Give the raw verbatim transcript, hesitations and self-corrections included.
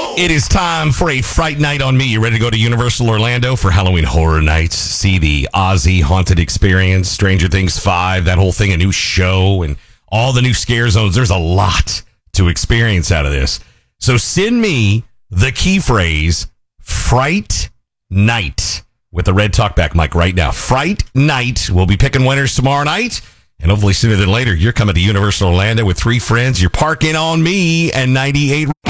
It is time for a Fright Night on Me. You ready to go to Universal Orlando for Halloween Horror Nights? See the Ozzy Haunted Experience, Stranger Things five, that whole thing, a new show, and all the new scare zones. There's a lot to experience out of this. So send me the key phrase, Fright Night, with the red talkback mic right now. Fright Night. We'll be picking winners tomorrow night. And hopefully sooner than later, you're coming to Universal Orlando with three friends. You're parking on me and ninety-eight.